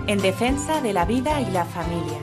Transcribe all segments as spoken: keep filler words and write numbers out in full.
en defensa de la vida y la familia.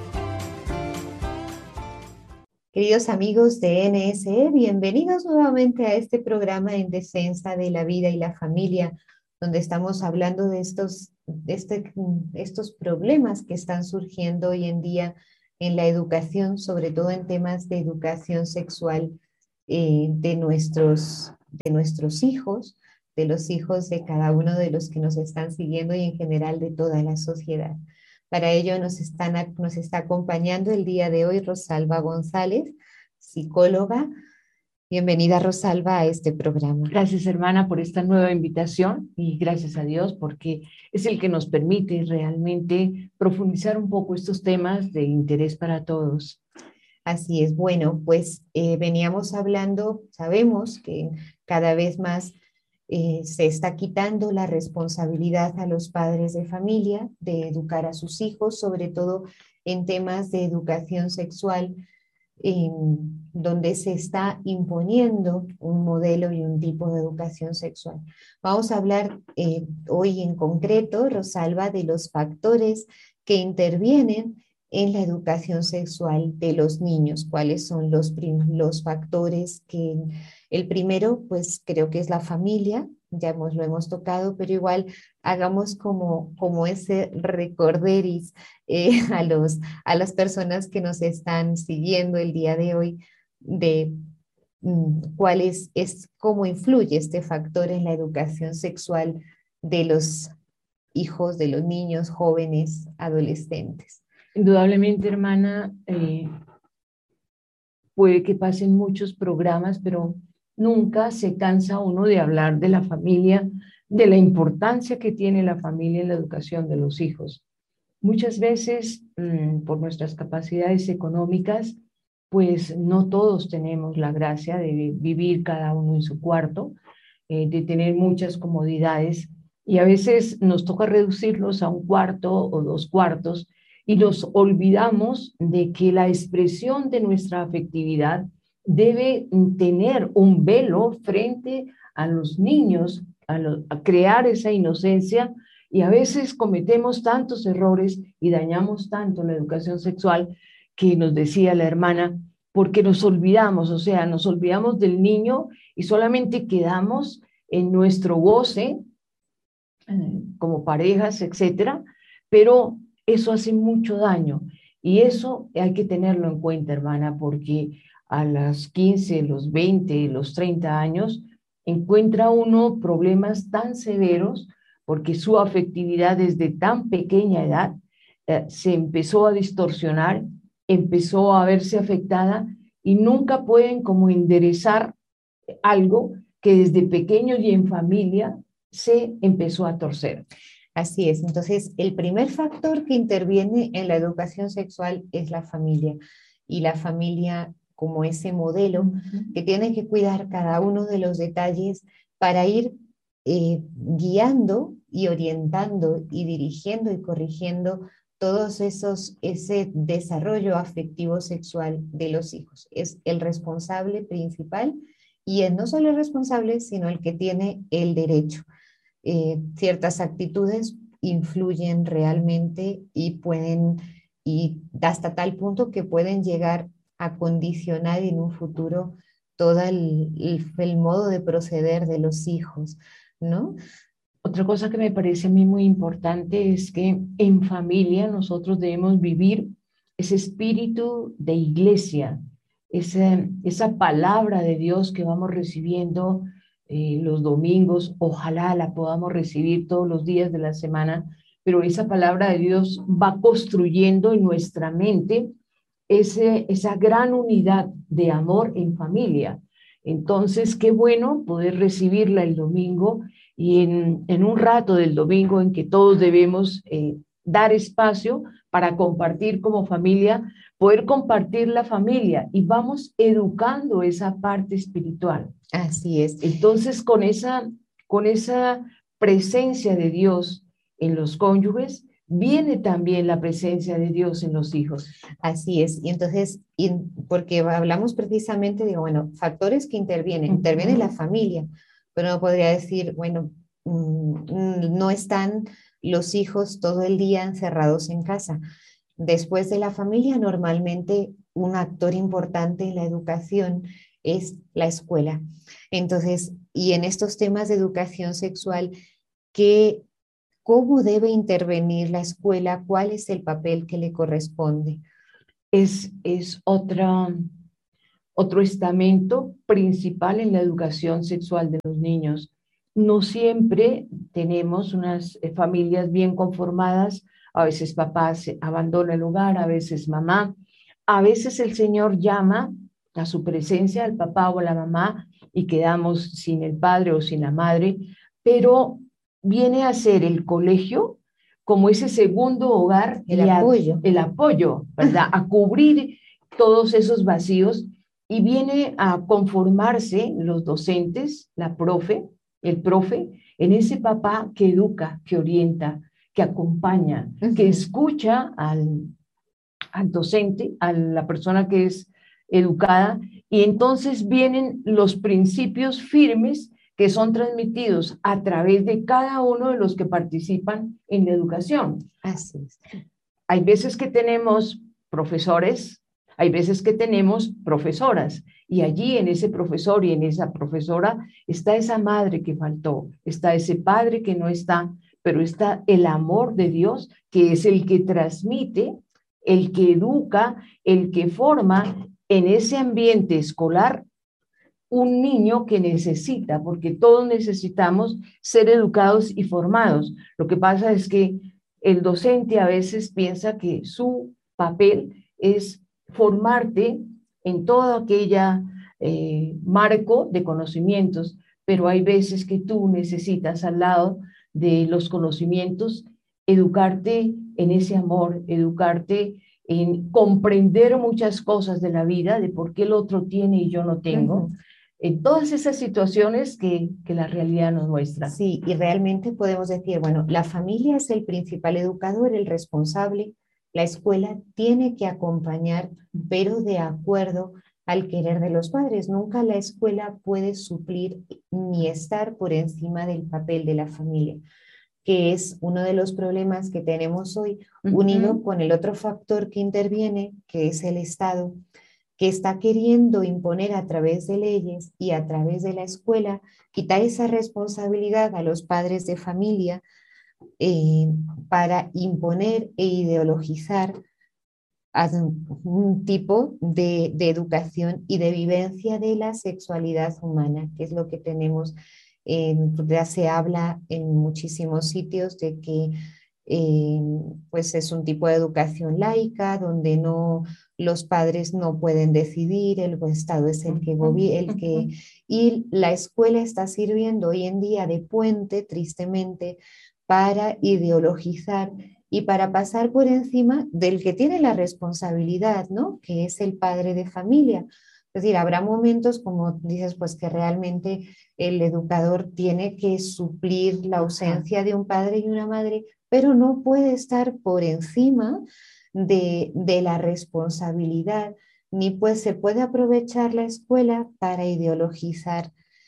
Queridos amigos de N S E, bienvenidos nuevamente a este programa en defensa de la vida y la familia, donde estamos hablando de estos, de este, estos problemas que están surgiendo hoy en día en la educación, sobre todo en temas de educación sexual eh, de, nuestros, de nuestros hijos, de los hijos de cada uno de los que nos están siguiendo y en general de toda la sociedad. Para ello nos, están, nos está acompañando el día de hoy Rosalba González, psicóloga. Bienvenida, Rosalba, a este programa. Gracias, hermana, por esta nueva invitación y gracias a Dios porque es el que nos permite realmente profundizar un poco estos temas de interés para todos. Así es. Bueno, pues eh, veníamos hablando, sabemos que cada vez más Eh, se está quitando la responsabilidad a los padres de familia de educar a sus hijos, sobre todo en temas de educación sexual, en donde se está imponiendo un modelo y un tipo de educación sexual. Vamos a hablar eh, hoy en concreto, Rosalba, de los factores que intervienen en la educación sexual de los niños. ¿Cuáles son los, los factores que... El primero, pues creo que es la familia, ya hemos, lo hemos tocado, pero igual hagamos como, como ese recorderis eh, a, los, a las personas que nos están siguiendo el día de hoy de mm, cuál es, es, cómo influye este factor en la educación sexual de los hijos, de los niños, jóvenes, adolescentes. Indudablemente, hermana, eh, puede que pasen muchos programas, pero nunca se cansa uno de hablar de la familia, de la importancia que tiene la familia en la educación de los hijos. Muchas veces, mmm, por nuestras capacidades económicas, pues no todos tenemos la gracia de vivir cada uno en su cuarto, eh, de tener muchas comodidades, y a veces nos toca reducirlos a un cuarto o dos cuartos, y nos olvidamos de que la expresión de nuestra afectividad debe tener un velo frente a los niños, a, lo, a crear esa inocencia, y a veces cometemos tantos errores y dañamos tanto la educación sexual que nos decía la hermana, porque nos olvidamos, o sea, nos olvidamos del niño y solamente quedamos en nuestro goce eh, como parejas, etcétera, pero eso hace mucho daño y eso hay que tenerlo en cuenta, hermana, porque a las quince, los veinte, los treinta años encuentra uno problemas tan severos porque su afectividad desde tan pequeña edad eh, se empezó a distorsionar, empezó a verse afectada y nunca pueden como enderezar algo que desde pequeños y en familia se empezó a torcer. Así es. Entonces, el primer factor que interviene en la educación sexual es la familia. Y la familia como ese modelo uh-huh. que tiene que cuidar cada uno de los detalles para ir eh, guiando y orientando y dirigiendo y corrigiendo todos esos, ese desarrollo afectivo sexual de los hijos. Es el responsable principal y es no solo el responsable, sino el que tiene el derecho. Eh, ciertas actitudes influyen realmente y pueden, y hasta tal punto que pueden llegar a condicionar en un futuro todo el, el, el modo de proceder de los hijos, ¿no? Otra cosa que me parece a mí muy importante es que en familia nosotros debemos vivir ese espíritu de iglesia, esa, esa palabra de Dios que vamos recibiendo eh, los domingos, ojalá la podamos recibir todos los días de la semana, pero esa palabra de Dios va construyendo en nuestra mente ese, esa gran unidad de amor en familia. Entonces, qué bueno poder recibirla el domingo y en, en un rato del domingo en que todos debemos eh, dar espacio para compartir como familia, poder compartir la familia y vamos educando esa parte espiritual. Así es. Entonces, con esa, con esa presencia de Dios en los cónyuges, viene también la presencia de Dios en los hijos. Así es. Y entonces, y porque hablamos precisamente de, bueno, factores que intervienen. Interviene uh-huh. la familia, pero no podría decir, bueno, mmm, no están los hijos todo el día encerrados en casa. Después de la familia, normalmente un actor importante en la educación es la escuela. Entonces, y en estos temas de educación sexual, ¿qué, ¿cómo debe intervenir la escuela? ¿Cuál es el papel que le corresponde? Es, es otra, otro estamento principal en la educación sexual de los niños. No siempre tenemos unas eh, familias bien conformadas. A veces papá se abandona el hogar, a veces mamá. A veces el Señor llama a su presencia al papá o a la mamá y quedamos sin el padre o sin la madre, pero viene a ser el colegio como ese segundo hogar, El y a, apoyo. el apoyo, ¿verdad? A cubrir todos esos vacíos, y viene a conformarse los docentes, la profe, el profe, en ese papá que educa, que orienta, que acompaña, uh-huh. que escucha al, al docente, a la persona que es educada, y entonces vienen los principios firmes que son transmitidos a través de cada uno de los que participan en la educación. Así es. Hay veces que tenemos profesores, hay veces que tenemos profesoras, y allí en ese profesor y en esa profesora está esa madre que faltó, está ese padre que no está, pero está el amor de Dios, que es el que transmite, el que educa, el que forma en ese ambiente escolar un niño que necesita, porque todos necesitamos ser educados y formados. Lo que pasa es que el docente a veces piensa que su papel es formarte en todo aquella eh, marco de conocimientos, pero hay veces que tú necesitas al lado de los conocimientos educarte en ese amor, educarte en comprender muchas cosas de la vida, de por qué el otro tiene y yo no tengo. Uh-huh. En todas esas situaciones que, que la realidad nos muestra. Sí, y realmente podemos decir, bueno, la familia es el principal educador, el responsable, la escuela tiene que acompañar, pero de acuerdo al querer de los padres. Nunca la escuela puede suplir ni estar por encima del papel de la familia, que es uno de los problemas que tenemos hoy, uh-huh. unido con el otro factor que interviene, que es el Estado, que está queriendo imponer a través de leyes y a través de la escuela, quitar esa responsabilidad a los padres de familia eh, para imponer e ideologizar a un tipo de, de educación y de vivencia de la sexualidad humana, que es lo que tenemos, eh, ya se habla en muchísimos sitios de que eh, pues es un tipo de educación laica, donde no, los padres no pueden decidir, el Estado es el que gobierna, el que, y la escuela está sirviendo hoy en día de puente, tristemente, para ideologizar y para pasar por encima del que tiene la responsabilidad, ¿no? Que es el padre de familia. Es decir, habrá momentos, como dices, pues que realmente el educador tiene que suplir la ausencia de un padre y una madre, pero no puede estar por encima de, de la responsabilidad, ni pues se puede aprovechar la escuela para ideologizar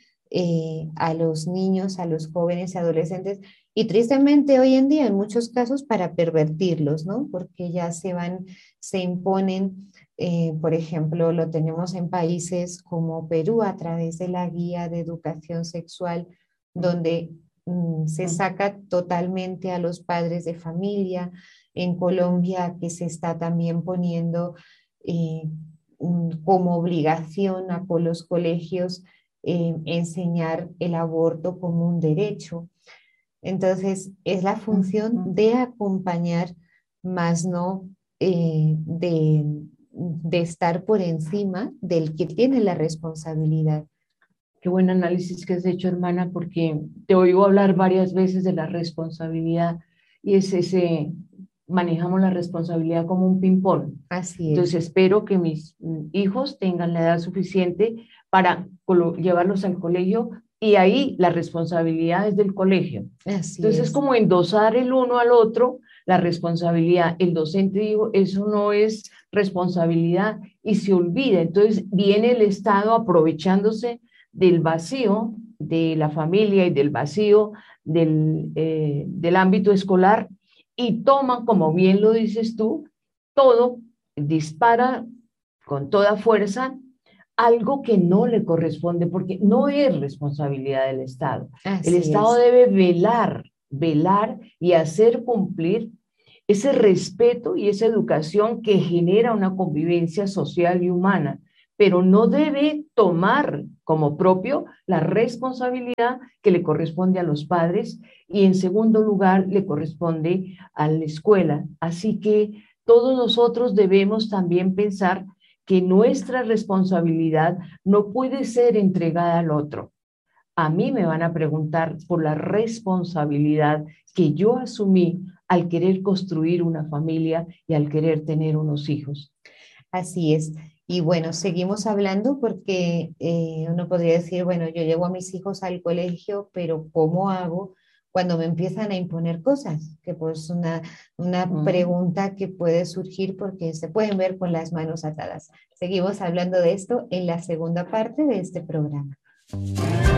eh, a los niños, a los jóvenes y adolescentes, y tristemente hoy en día en muchos casos para pervertirlos, ¿no? Porque ya se van, se imponen, eh, por ejemplo, lo tenemos en países como Perú a través de la guía de educación sexual, donde mm, se saca totalmente a los padres de familia. En Colombia, que se está también poniendo eh, como obligación a los colegios eh, enseñar el aborto como un derecho. Entonces, es la función de acompañar, más no eh, de, de estar por encima del que tiene la responsabilidad. Qué buen análisis que has hecho, hermana, porque te oigo hablar varias veces de la responsabilidad, y es ese, manejamos la responsabilidad como un ping-pong. Así es. Entonces, espero que mis hijos tengan la edad suficiente para llevarlos al colegio, y ahí la responsabilidad es del colegio. Así Entonces, es. es como endosar el uno al otro la responsabilidad. El docente dijo, eso no es responsabilidad, y se olvida. Entonces, viene el Estado aprovechándose del vacío de la familia y del vacío del, eh, del ámbito escolar y toman, como bien lo dices tú, todo, dispara con toda fuerza algo que no le corresponde, porque no es responsabilidad del Estado. El Así Estado es. debe velar, velar y hacer cumplir ese respeto y esa educación que genera una convivencia social y humana, pero no debe tomar como propio la responsabilidad que le corresponde a los padres y en segundo lugar le corresponde a la escuela. Así que todos nosotros debemos también pensar que nuestra responsabilidad no puede ser entregada al otro. A mí me van a preguntar por la responsabilidad que yo asumí al querer construir una familia y al querer tener unos hijos. Así es. Y bueno, seguimos hablando porque eh, uno podría decir, bueno, yo llevo a mis hijos al colegio, pero ¿cómo hago cuando me empiezan a imponer cosas? Que pues una, una Mm. pregunta que puede surgir porque se pueden ver con las manos atadas. Seguimos hablando de esto en la segunda parte de este programa.